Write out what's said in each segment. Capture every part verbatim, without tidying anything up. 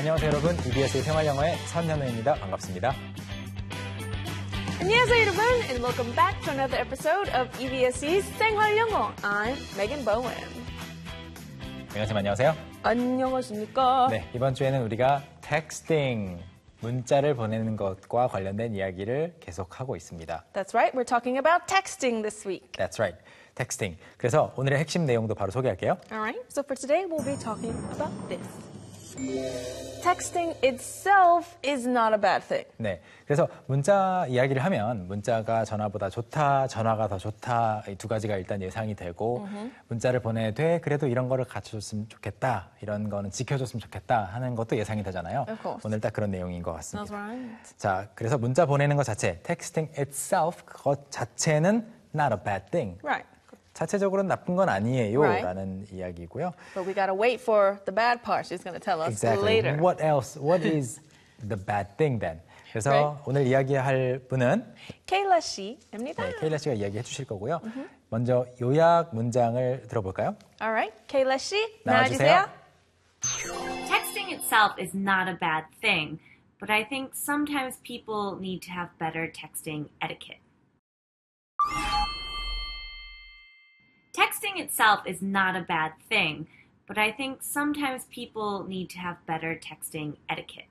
안녕하세요 여러분, 이비에스의 생활영어의 선현우입니다. 반갑습니다. 안녕하세요 여러분, and welcome back to another episode of 이비에스의 생활영어. I'm Megan Bowen. 안녕하세요. 안녕하세요. 안녕하십니까? 네, 이번 주에는 우리가 texting, 문자를 보내는 것과 관련된 이야기를 계속하고 있습니다. That's right, we're talking about texting this week. That's right, texting. 그래서 오늘의 핵심 내용도 바로 소개할게요. Alright, so for today we'll be talking about this. Texting itself is not a bad thing. 네, 그래서 문자 이야기를 하면 문자가 전화보다 좋다, 전화가 더 좋다, 이 두 가지가 일단 예상이 되고 uh-huh. 문자를 보내되 그래도 이런 거를 갖춰줬으면 좋겠다, 이런 거는 지켜줬으면 좋겠다 하는 것도 예상이 되잖아요. 오늘 딱 그런 내용인 것 같습니다. That's right. 자, 그래서 문자 보내는 것 자체, texting itself, 그것 자체는 not a bad thing. Right. 자체적으로는 나쁜 건 아니에요, Right. 라는 이야기고요. But we gotta wait for the bad part. She's gonna tell us Exactly. later. What else? What is the bad thing then? 그래서 Right. 오늘 이야기할 분은 Kayla 씨입니다. 네, 케일라 씨가 이야기해 주실 거고요. Uh-huh. 먼저 요약 문장을 들어볼까요? Alright, Kayla 씨 나와주세요. 나와주세요. Texting itself is not a bad thing, but I think sometimes people need to have better texting etiquette. Texting itself is not a bad thing, but I think sometimes people need to have better texting etiquette.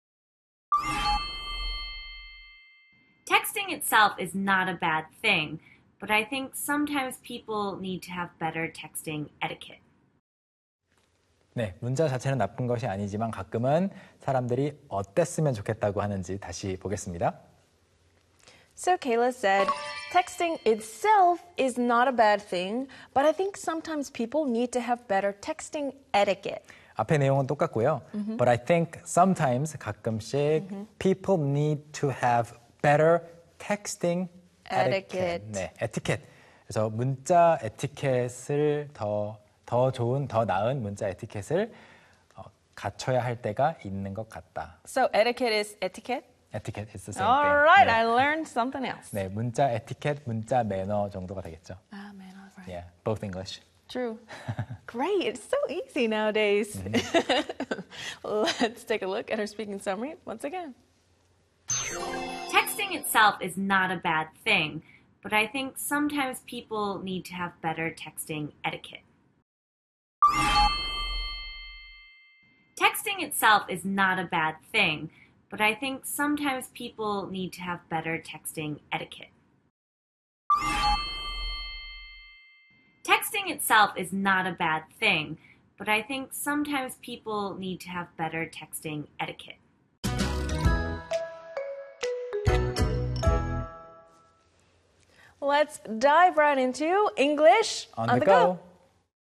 Texting itself is not a bad thing, but I think sometimes people need to have better texting etiquette. 네, 문자 자체는 나쁜 것이 아니지만 가끔은 사람들이 어땠으면 좋겠다고 하는지 다시 보겠습니다. So Kayla said, texting itself is not a bad thing, but I think sometimes people need to have better texting etiquette. 앞의 내용은 똑같고요. Mm-hmm. But I think sometimes, 가끔씩, mm-hmm. people need to have better texting etiquette. etiquette. 네, 에티켓. 그래서 문자 에티켓을 더, 더 좋은, 더 나은 문자 에티켓을 어, 갖춰야 할 때가 있는 것 같다. So etiquette is etiquette? 에티켓 is the same All thing. right, 네. I learned something else. 네, 문자 에티켓, 문자 매너 정도가 되겠죠. Ah, man, all right. Yeah, both English. True. Great, it's so easy nowadays. Mm-hmm. Let's take a look at her speaking summary once again. Texting itself is not a bad thing, but I think sometimes people need to have better texting etiquette. Texting itself is not a bad thing, but I think sometimes people need to have better texting etiquette. Texting itself is not a bad thing, but I think sometimes people need to have better texting etiquette. Let's dive right into English On on the the go. go.